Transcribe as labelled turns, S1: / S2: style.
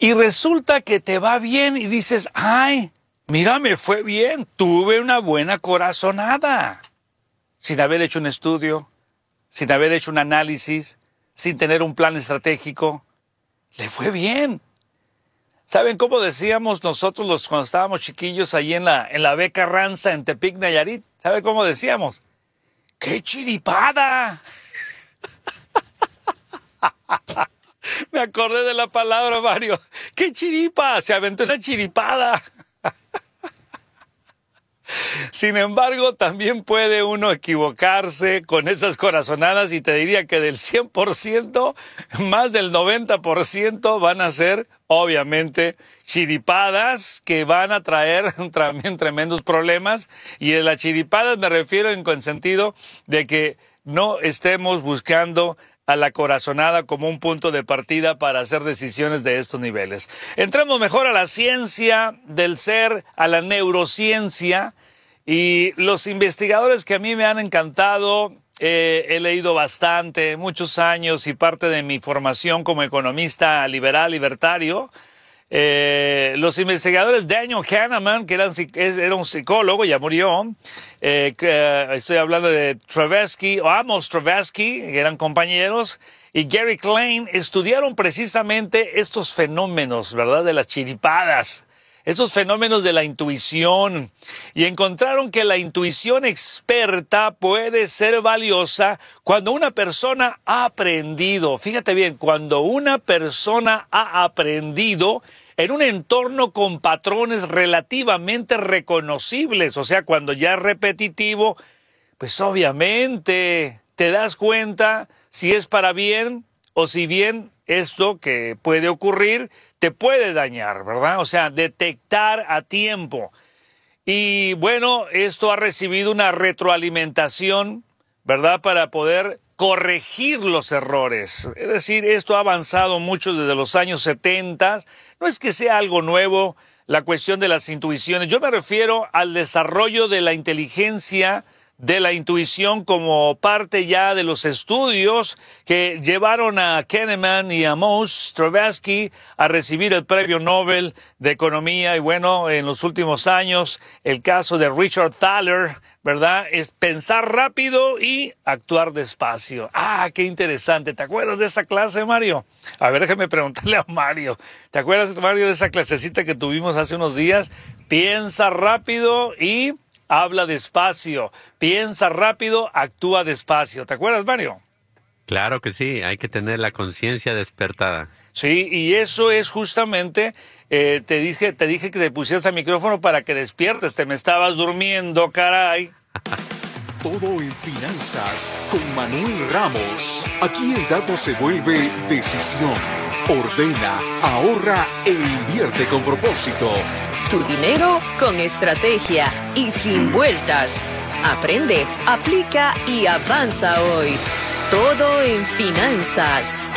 S1: Y resulta que te va bien y dices, ay, mira, me fue bien, tuve una buena corazonada. Sin haber hecho un estudio, sin haber hecho un análisis, sin tener un plan estratégico, le fue bien. ¿Saben cómo decíamos nosotros cuando estábamos chiquillos ahí en la Beca Carranza en Tepic, Nayarit? ¿Saben cómo decíamos? ¡Qué chiripada! Me acordé de la palabra, Mario. ¡Qué chiripa! Se aventó esa chiripada. Sin embargo, también puede uno equivocarse con esas corazonadas y te diría que del 100%, más del 90% van a ser, obviamente, chiripadas que van a traer también tremendos problemas. Y de las chiripadas me refiero en el sentido de que no estemos buscando a la corazonada como un punto de partida para hacer decisiones de estos niveles. Entremos mejor a la ciencia del ser, a la neurociencia, y los investigadores que a mí me han encantado, he leído bastante, muchos años, y parte de mi formación como economista liberal, libertario. Los investigadores Daniel Kahneman, que era un psicólogo, ya murió. Estoy hablando de Tversky, o Amos Tversky, que eran compañeros, y Gary Klein, estudiaron precisamente estos fenómenos, ¿verdad?, de las chiripadas, esos fenómenos de la intuición, y encontraron que la intuición experta puede ser valiosa cuando una persona ha aprendido, fíjate bien, cuando una persona ha aprendido en un entorno con patrones relativamente reconocibles, o sea, cuando ya es repetitivo, pues obviamente te das cuenta si es para bien o si bien esto que puede ocurrir te puede dañar, ¿verdad? O sea, detectar a tiempo. Y bueno, esto ha recibido una retroalimentación, ¿verdad?, para poder corregir los errores. Es decir, esto ha avanzado mucho desde los años 70. No es que sea algo nuevo la cuestión de las intuiciones. Yo me refiero al desarrollo de la inteligencia, de la intuición como parte ya de los estudios que llevaron a Kahneman y a Amos Tversky a recibir el Premio Nobel de Economía. Y bueno, en los últimos años, el caso de Richard Thaler, ¿verdad?, es pensar rápido y actuar despacio. ¡Ah, qué interesante! ¿Te acuerdas de esa clase, Mario? A ver, déjame preguntarle a Mario. ¿Te acuerdas, Mario, de esa clasecita que tuvimos hace unos días? Piensa rápido y habla despacio. Piensa rápido, actúa despacio. ¿Te acuerdas, Mario?
S2: Claro que sí, hay que tener la conciencia despertada.
S1: Sí, y eso es justamente, te dije que te pusieras el micrófono para que despiertes. Te me estabas durmiendo, caray.
S3: Todo en finanzas con Manuel Ramos. Aquí el dato se vuelve decisión. Ordena, ahorra e invierte con propósito.
S4: Tu dinero con estrategia y sin vueltas. Aprende, aplica y avanza hoy. Todo en finanzas.